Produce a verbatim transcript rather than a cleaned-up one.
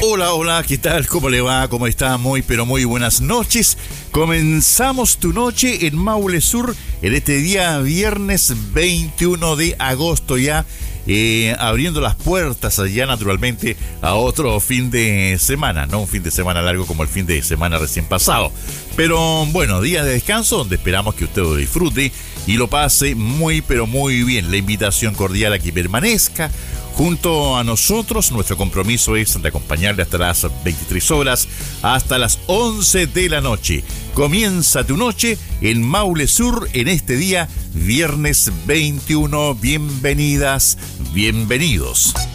Hola, hola, ¿qué tal? ¿Cómo le va? ¿Cómo está? Muy, pero muy buenas noches. Comenzamos tu noche en Maule Sur en este día viernes veintiuno de agosto ya, eh, abriendo las puertas allá naturalmente a otro fin de semana, no un fin de semana largo como el fin de semana recién pasado. Pero bueno, día de descanso donde esperamos que usted lo disfrute y lo pase muy, pero muy bien. La invitación cordial a que permanezca junto a nosotros. Nuestro compromiso es de acompañarle hasta las veintitrés horas, hasta las once de la noche. Comienza tu noche en Maule Sur en este día, viernes veintiuno. Bienvenidas, bienvenidos.